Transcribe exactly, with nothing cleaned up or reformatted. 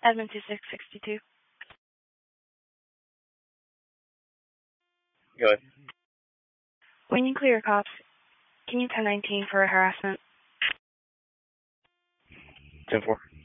Admin two six six two. Go ahead. When you clear cops, can you ten nineteen for harassment? ten four.